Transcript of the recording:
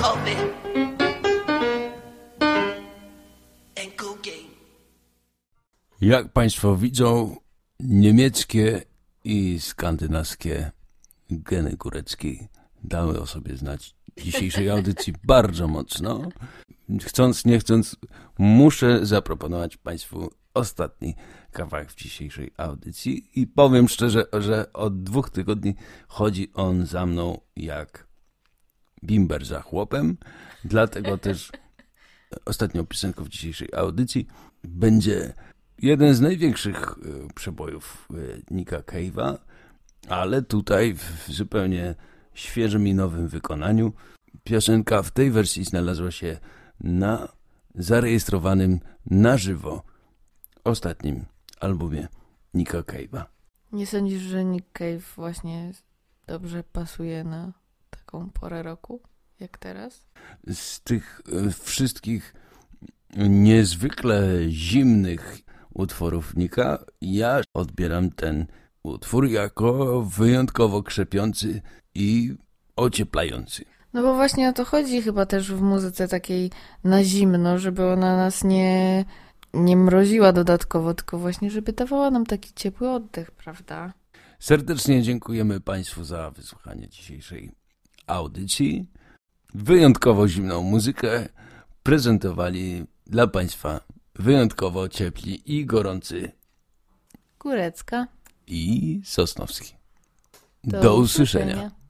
coffee and cocaine. Jak Państwo widzą, niemieckie i skandynawskie geny góreckiej dały o sobie znać w dzisiejszej audycji bardzo mocno. Chcąc, nie chcąc, muszę zaproponować Państwu ostatni kawałek w dzisiejszej audycji i powiem szczerze, że od 2 tygodni chodzi on za mną jak bimber za chłopem, dlatego też ostatnią piosenką w dzisiejszej audycji będzie jeden z największych przebojów Nicka Cave'a, ale tutaj w zupełnie świeżym i nowym wykonaniu. Piosenka w tej wersji znalazła się na zarejestrowanym na żywo ostatnim albumie Nicka Cave'a. Nie sądzisz, że Nick Cave właśnie dobrze pasuje na taką porę roku, jak teraz? Z tych wszystkich niezwykle zimnych utworów Nicka, ja odbieram ten utwór jako wyjątkowo krzepiący i ocieplający. No bo właśnie o to chodzi chyba też w muzyce takiej na zimno, żeby ona nas nie mroziła dodatkowo, tylko właśnie, żeby dawała nam taki ciepły oddech, prawda? Serdecznie dziękujemy Państwu za wysłuchanie dzisiejszej audycji. Wyjątkowo zimną muzykę prezentowali dla Państwa wyjątkowo ciepli i gorący Górecka. i Sosnowski. Do Do usłyszenia.